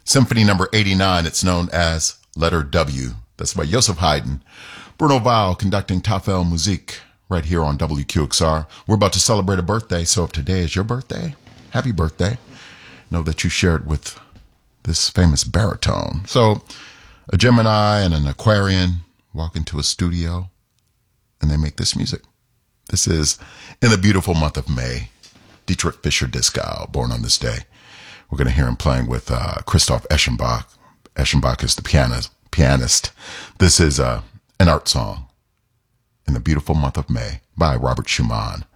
Symphony number 89. It's known as Letter W. That's by Joseph Haydn. Bruno Val conducting Tafel Musik right here on WQXR. We're about to celebrate a birthday, so if today is your birthday, happy birthday. Know that you shared with this famous baritone. So a Gemini and an Aquarian walk into a studio and they make this music. This is in the beautiful month of May. Dietrich Fischer-Dieskau, born on this day. We're going to hear him playing with Christoph Eschenbach. Eschenbach is the pianist. This is an art song in the beautiful month of May by Robert Schumann.